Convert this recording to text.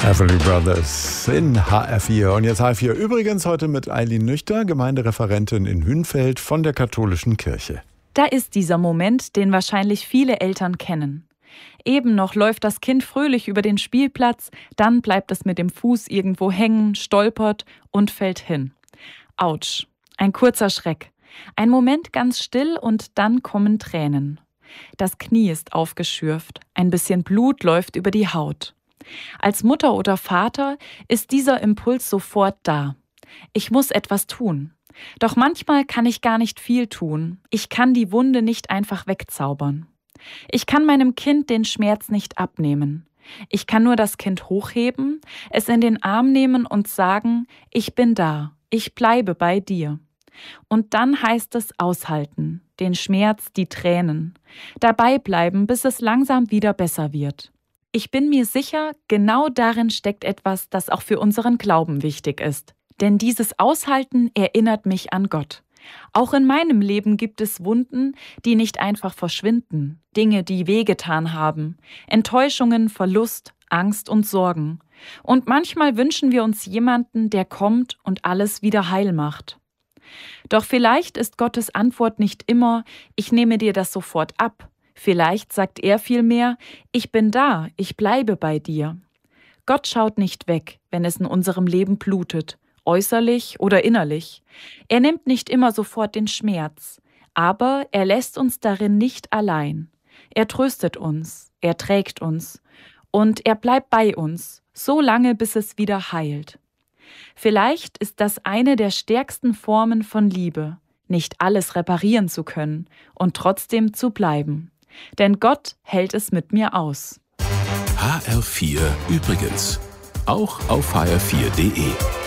Everly Brothers in HR4. Und jetzt HR4 übrigens heute mit Eileen Nüchter, Gemeindereferentin in Hünfeld von der Katholischen Kirche. Da ist dieser Moment, den wahrscheinlich viele Eltern kennen. Eben noch läuft das Kind fröhlich über den Spielplatz, dann bleibt es mit dem Fuß irgendwo hängen, stolpert und fällt hin. Autsch, ein kurzer Schreck. Ein Moment ganz still und dann kommen Tränen. Das Knie ist aufgeschürft, ein bisschen Blut läuft über die Haut. Als Mutter oder Vater ist dieser Impuls sofort da. Ich muss etwas tun. Doch manchmal kann ich gar nicht viel tun. Ich kann die Wunde nicht einfach wegzaubern. Ich kann meinem Kind den Schmerz nicht abnehmen. Ich kann nur das Kind hochheben, es in den Arm nehmen und sagen, ich bin da, ich bleibe bei dir. Und dann heißt es aushalten, den Schmerz, die Tränen, dabei bleiben, bis es langsam wieder besser wird. Ich bin mir sicher, genau darin steckt etwas, das auch für unseren Glauben wichtig ist. Denn dieses Aushalten erinnert mich an Gott. Auch in meinem Leben gibt es Wunden, die nicht einfach verschwinden, Dinge, die wehgetan haben, Enttäuschungen, Verlust, Angst und Sorgen. Und manchmal wünschen wir uns jemanden, der kommt und alles wieder heil macht. Doch vielleicht ist Gottes Antwort nicht immer, ich nehme dir das sofort ab. Vielleicht sagt er vielmehr, ich bin da, ich bleibe bei dir. Gott schaut nicht weg, wenn es in unserem Leben blutet, äußerlich oder innerlich. Er nimmt nicht immer sofort den Schmerz, aber er lässt uns darin nicht allein. Er tröstet uns, er trägt uns und er bleibt bei uns, so lange, bis es wieder heilt. Vielleicht ist das eine der stärksten Formen von Liebe, nicht alles reparieren zu können und trotzdem zu bleiben. Denn Gott hält es mit mir aus. HR4 übrigens. Auch auf hr4.de.